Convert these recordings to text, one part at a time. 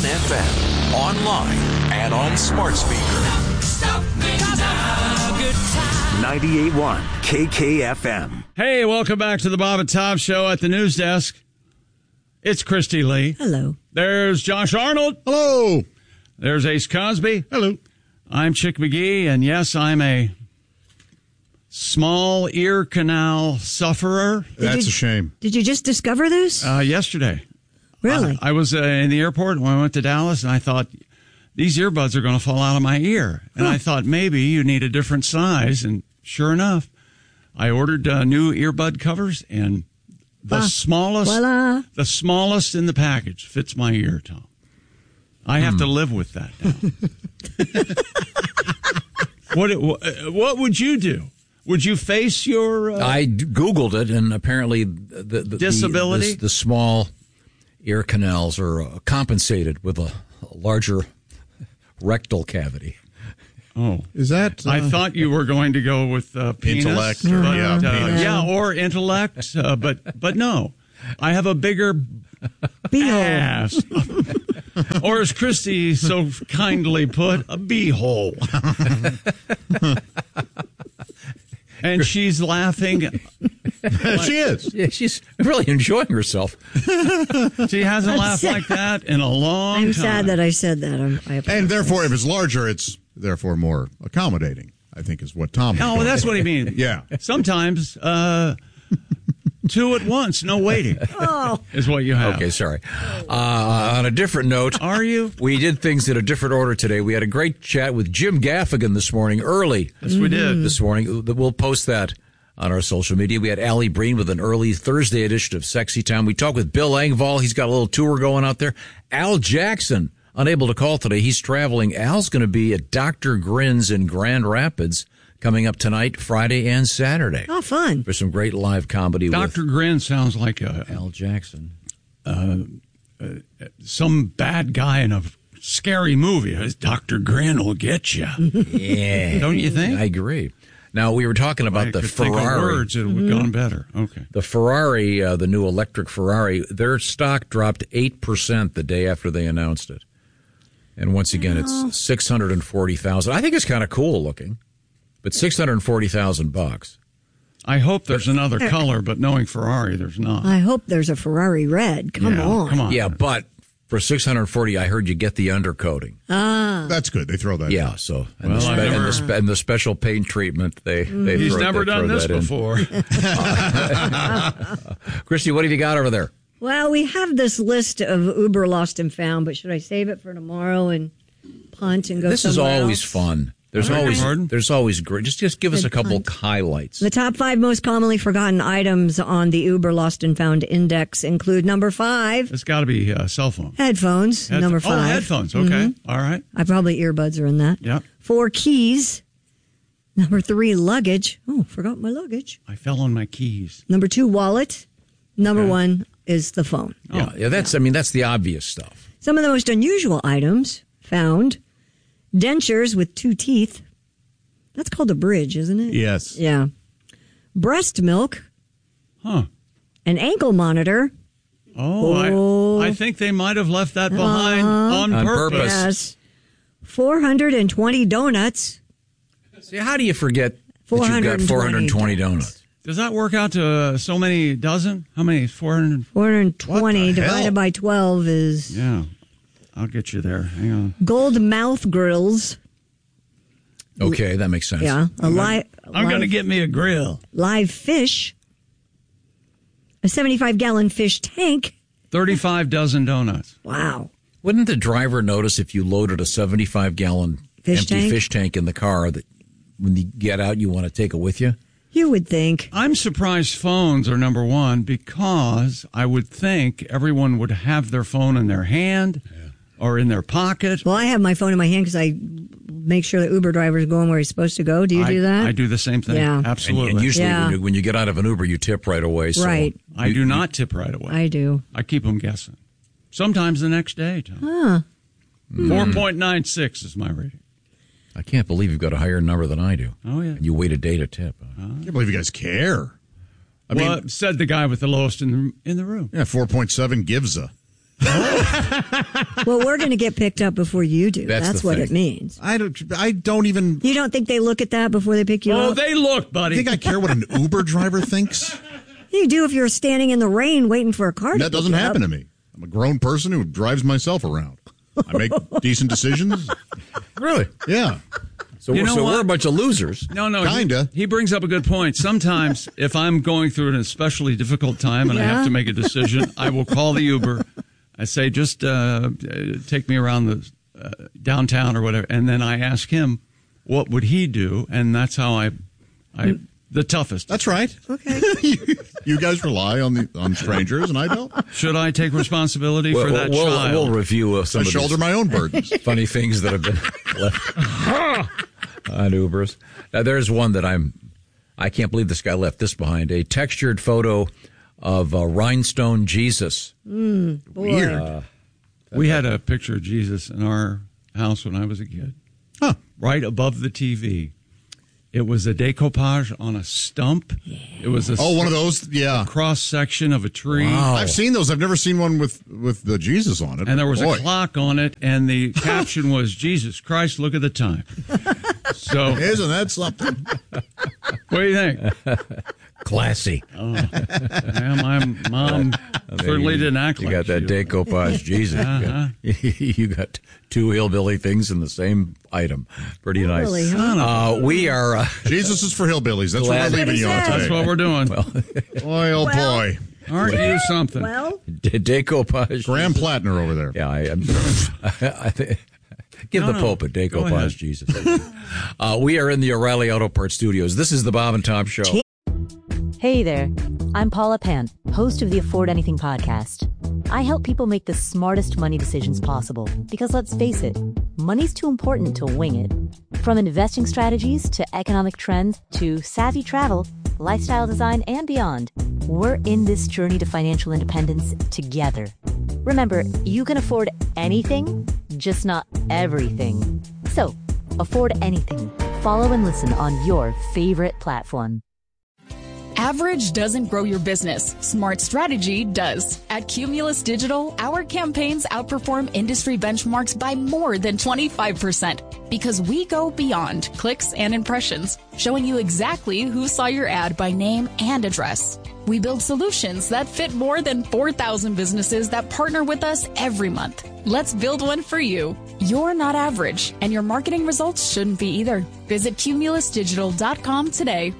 FM, online, and on smart speaker. 98.1 KKFM. Hey, welcome back to the Bob and Tom Show at the news desk. It's Christy Lee. Hello. There's Josh Arnold. Hello. There's Ace Cosby. Hello. I'm Chick McGee, and yes, I'm a small ear canal sufferer. That's a shame. Did you just discover this? Yesterday. Really? I was in the airport when I went to Dallas, and I thought, these earbuds are going to fall out of my ear. And I thought, maybe you need a different size. And sure enough, I ordered new earbud covers, and the smallest in the package fits my ear, Tom. I have to live with that now. What would you do? Would you face your... I Googled it, and apparently the disability? The small ear canals are compensated with a larger rectal cavity. Oh. Is that... I thought you were going to go with penis. Intellect. Or, or intellect, but no. I have a bigger ass. Or as Christy so kindly put, a beehole. And she's laughing. She is. Yeah, she's really enjoying herself. She hasn't laughed like that in a long time. I'm sad that I said that. I apologize. And therefore, if it's larger, it's therefore more accommodating, I think is what Tom... Oh, that's what he means. Yeah. Sometimes... two at once, no waiting, is what you have. Okay, sorry. On a different note... Are you? We did things in a different order today. We had a great chat with Jim Gaffigan this morning, early. Yes, we did. This morning. We'll post that on our social media. We had Allie Breen with an early Thursday edition of Sexy Time. We talked with Bill Engvall. He's got a little tour going out there. Al Jackson, unable to call today. He's traveling. Al's going to be at Dr. Grin's in Grand Rapids coming up tonight, Friday and Saturday. Oh, fun. For some great live comedy Dr. Grin sounds like Al Jackson. Some bad guy in a scary movie. Dr. Grin will get you. Yeah. Don't you think? I agree. Now, we were talking about the Think of Ferrari. words, it would have gone better. Okay. The Ferrari, the new electric Ferrari, their stock dropped 8% the day after they announced it. And once again, it's $640,000. I think it's kind of cool looking. But $640,000. I hope there's another color, but knowing Ferrari, there's not. I hope there's a Ferrari red. Come on. Yeah, but for $640, I heard you get the undercoating. That's good. They throw that in. Yeah, so and, Well, and the special paint treatment they He's never done this before. Christy, what have you got over there? Well, we have this list of Uber lost and found, but should I save it for tomorrow and punt and go This is somewhere always else? fun. There's always great. Just give us a couple highlights. The top 5 most commonly forgotten items on the Uber Lost and Found Index include number 5. It's got to be cell phone. Headphones, number 5. Oh, headphones. Okay. All right. I probably earbuds are in that. Yep. 4, keys. Number 3, luggage. Oh, forgot my luggage. I fell on my keys. Number 2, wallet. Number 1 is the phone. Yeah, that's the obvious stuff. Some of the most unusual items found: dentures with 2 teeth. That's called a bridge, isn't it? Yes. Yeah. Breast milk. Huh. An ankle monitor. Oh, I think they might have left that behind on purpose. Yes. 420 donuts. See, how do you forget that you've got 420 donuts? Does that work out to so many dozen? How many? 400? 420 divided by 12 is... Yeah. I'll get you there. Hang on. Gold mouth grills. Okay, that makes sense. Yeah. I'm going to get me a grill. Live fish. A 75-gallon fish tank. 35 dozen donuts. Wow. Wouldn't the driver notice if you loaded a 75-gallon empty fish tank in the car that when you get out you want to take it with you? You would think. I'm surprised phones are number 1 because I would think everyone would have their phone in their hand or in their pocket. Well, I have my phone in my hand because I make sure the Uber driver is going where he's supposed to go. Do you do that? I do the same thing. Yeah. Absolutely. And usually when you get out of an Uber, you tip right away. So right. I do not tip right away. I do. I keep them guessing. Sometimes the next day, Tom. Huh. 4.96 is my rating. I can't believe you've got a higher number than I do. Oh, yeah. And you wait a day to tip. I can't believe you guys care. I mean, mean, said the guy with the lowest in the room. Yeah, 4.7 gives a. Well, we're going to get picked up before you do. That's the what thing. it means. I don't even. You don't think they look at that before they pick you Oh, up? they look, buddy. Think I care what an Uber driver thinks? You do if you're standing in the rain waiting for a car to That pick doesn't you up. happen to me. I'm a grown person who drives myself around. I make decent decisions. Really? Yeah. So, You know we're what? a bunch of losers. No. Kinda. He brings up a good point. Sometimes, if I'm going through an especially difficult time and I have to make a decision, I will call the Uber. I say, just take me around the downtown or whatever, and then I ask him what would he do, and that's how I the toughest. That's right. Okay. You guys rely on strangers, and I don't. Should I take responsibility for that child? We'll review some I of shoulder these my own burdens. funny things that have been left on Ubers. Now, there's one that I can't believe this guy left this behind. A textured photo of Rhinestone Jesus. Weird. We had a picture of Jesus in our house when I was a kid. Huh. Right above the TV. It was a decoupage on a stump. Yeah. It was One of those? Yeah. cross section of a tree. Wow. I've seen those. I've never seen one with the Jesus on it. And there was Boy. a clock on it, and the caption was, Jesus Christ, look at the time. So, Isn't that something? what do you think? Classy. Yeah, my mom certainly didn't act You like got that she- decoupage Jesus. You got two hillbilly things in the same item. Pretty nice. Really, huh? We are... Jesus is for hillbillies. That's Glad- what we're leaving you on That's today. That's what we're doing. Boy, oh boy. Aren't you something? Well, decoupage. Graham Plattner over there. Yeah, I think... Give the Pope a Go ahead. decoupage, Jesus. We are in the O'Reilly Auto Parts Studios. This is the Bob and Tom Show. Hey there, I'm Paula Pan, host of the Afford Anything podcast. I help people make the smartest money decisions possible because let's face it, money's too important to wing it. From investing strategies to economic trends to savvy travel, lifestyle design, and beyond, we're in this journey to financial independence together. Remember, you can afford anything, just not everything. So, afford anything. Follow and listen on your favorite platform. Average doesn't grow your business. Smart strategy does. At Cumulus Digital, our campaigns outperform industry benchmarks by more than 25% because we go beyond clicks and impressions, showing you exactly who saw your ad by name and address. We build solutions that fit more than 4,000 businesses that partner with us every month. Let's build one for you. You're not average, and your marketing results shouldn't be either. Visit cumulusdigital.com today.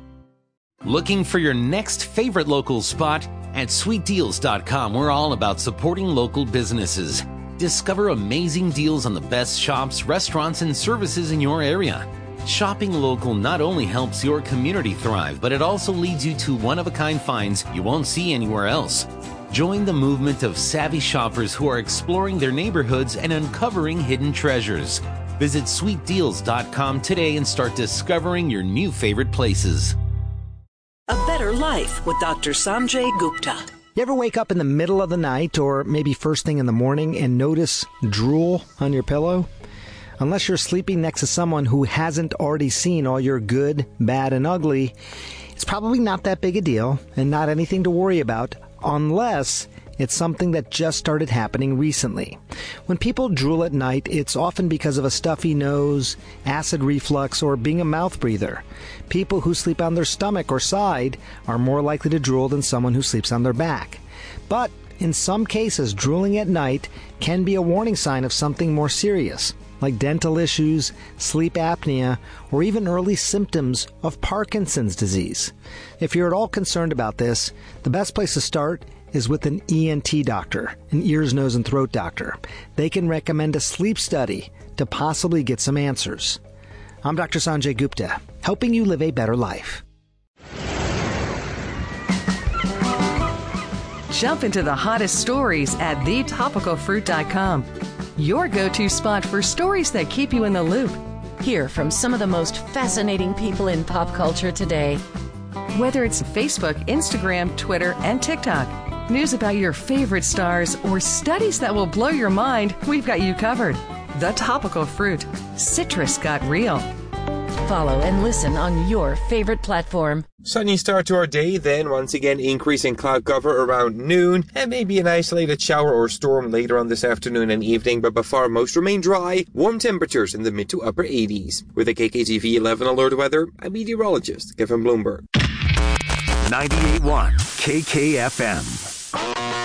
Looking for your next favorite local spot? At sweetdeals.com, we're all about supporting local businesses. Discover amazing deals on the best shops, restaurants, and services in your area. Shopping local not only helps your community thrive, but it also leads you to one-of-a-kind finds you won't see anywhere else. Join the movement of savvy shoppers who are exploring their neighborhoods and uncovering hidden treasures. Visit sweetdeals.com today and start discovering your new favorite places. A Better Life with Dr. Sanjay Gupta. You ever wake up in the middle of the night or maybe first thing in the morning and notice drool on your pillow? Unless you're sleeping next to someone who hasn't already seen all your good, bad, and ugly, it's probably not that big a deal and not anything to worry about unless it's something that just started happening recently. When people drool at night, it's often because of a stuffy nose, acid reflux, or being a mouth breather. People who sleep on their stomach or side are more likely to drool than someone who sleeps on their back. But in some cases, drooling at night can be a warning sign of something more serious, like dental issues, sleep apnea, or even early symptoms of Parkinson's disease. If you're at all concerned about this, the best place to start is with an ENT doctor, an ears, nose, and throat doctor. They can recommend a sleep study to possibly get some answers. I'm Dr. Sanjay Gupta, helping you live a better life. Jump into the hottest stories at thetopicalfruit.com. Your go-to spot for stories that keep you in the loop. Hear from some of the most fascinating people in pop culture today. Whether it's Facebook, Instagram, Twitter, and TikTok, news about your favorite stars, or studies that will blow your mind, we've got you covered. The Topical Fruit. Citrus got real. follow and listen on your favorite platform. Sunny start to our day, then once again increasing cloud cover around noon, and maybe an isolated shower or storm later on this afternoon and evening, but by far most remain dry, warm temperatures in the mid to upper 80s. With the KKTV 11 alert weather, I'm meteorologist Kevin Bloomberg. 98.1 KKFM.